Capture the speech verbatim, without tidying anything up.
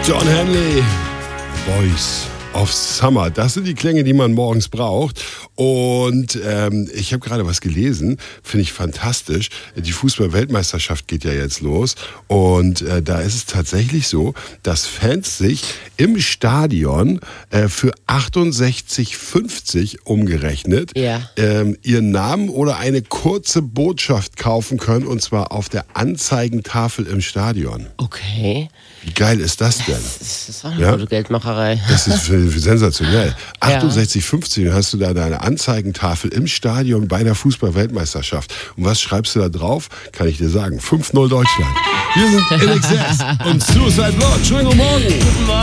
John Henley, Voice of Summer. Das sind die Klänge, die man morgens braucht. Und ähm, ich habe gerade was gelesen, finde ich fantastisch. Die Fußball-Weltmeisterschaft geht ja jetzt los. Und äh, da ist es tatsächlich so, dass Fans sich im Stadion äh, für achtundsechzig fünfzig umgerechnet Ja. ähm, ihren Namen oder eine kurze Botschaft kaufen können. Und zwar auf der Anzeigentafel im Stadion. Okay. Wie geil ist das denn? Das ist auch eine Ja? gute Geldmacherei. Das ist für, für sensationell. achtundsechzig fünfzig, dann hast du da deine Anzeigentafel im Stadion bei der Fußball-Weltmeisterschaft. Und was schreibst du da drauf? Kann ich dir sagen. fünf null Deutschland. Wir sind N X S und Suicide Lord. Schönen guten Morgen. Guten Morgen.